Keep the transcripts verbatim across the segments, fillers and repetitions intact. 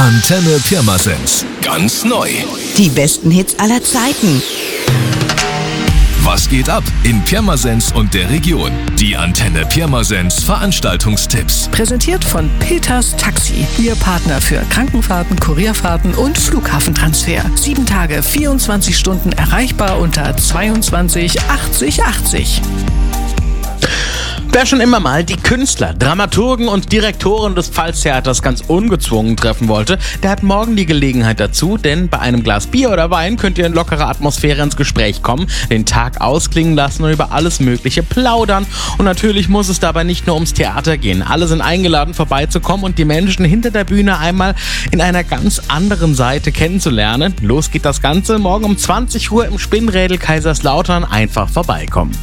Antenne Pirmasens. Ganz neu. Die besten Hits aller Zeiten. Was geht ab in Pirmasens und der Region? Die Antenne Pirmasens Veranstaltungstipps. Präsentiert von Peters Taxi. Ihr Partner für Krankenfahrten, Kurierfahrten und Flughafentransfer. Sieben Tage, vierundzwanzig Stunden erreichbar unter zweiundzwanzig achtzig achtzig. Wer schon immer mal die Künstler, Dramaturgen und Direktoren des Pfalztheaters ganz ungezwungen treffen wollte, der hat morgen die Gelegenheit dazu, denn bei einem Glas Bier oder Wein könnt ihr in lockerer Atmosphäre ins Gespräch kommen, den Tag ausklingen lassen und über alles Mögliche plaudern. Und natürlich muss es dabei nicht nur ums Theater gehen. Alle sind eingeladen, vorbeizukommen und die Menschen hinter der Bühne einmal in einer ganz anderen Seite kennenzulernen. Los geht das Ganze morgen um zwanzig Uhr im Spinnrädel Kaiserslautern. Einfach vorbeikommen.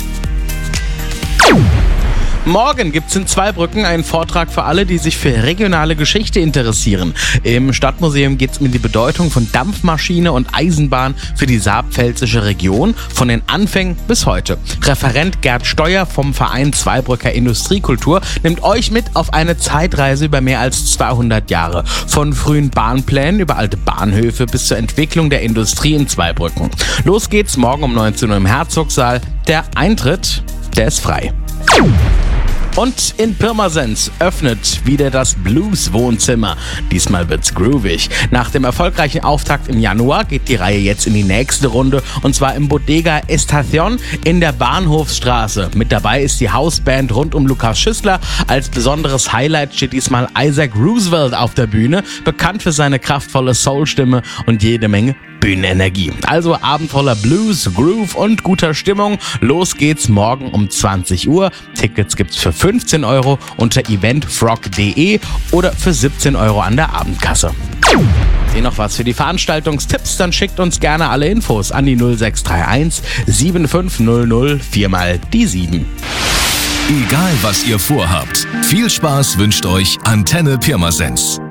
Morgen gibt's in Zweibrücken einen Vortrag für alle, die sich für regionale Geschichte interessieren. Im Stadtmuseum geht's um die Bedeutung von Dampfmaschine und Eisenbahn für die saarpfälzische Region, von den Anfängen bis heute. Referent Gerd Steuer vom Verein Zweibrücker Industriekultur nimmt euch mit auf eine Zeitreise über mehr als zweihundert Jahre. Von frühen Bahnplänen über alte Bahnhöfe bis zur Entwicklung der Industrie in Zweibrücken. Los geht's morgen um neunzehn Uhr im Herzogssaal. Der Eintritt, der ist frei. Und in Pirmasens öffnet wieder das Blues-Wohnzimmer. Diesmal wird's groovig. Nach dem erfolgreichen Auftakt im Januar geht die Reihe jetzt in die nächste Runde, und zwar im Bodega Estación in der Bahnhofsstraße. Mit dabei ist die Hausband rund um Lukas Schüssler. Als besonderes Highlight steht diesmal Isaac Roosevelt auf der Bühne, bekannt für seine kraftvolle Soul-Stimme und jede Menge Bühnenenergie. Also Abend voller Blues, Groove und guter Stimmung. Los geht's morgen um zwanzig Uhr. Tickets gibt's für fünfzehn Euro unter eventfrog punkt de oder für siebzehn Euro an der Abendkasse. Habt ihr noch was für die Veranstaltungstipps? Dann schickt uns gerne alle Infos an die null sechs drei eins sieben fünf null null vier mal die sieben. Egal was ihr vorhabt, viel Spaß wünscht euch Antenne Pirmasens.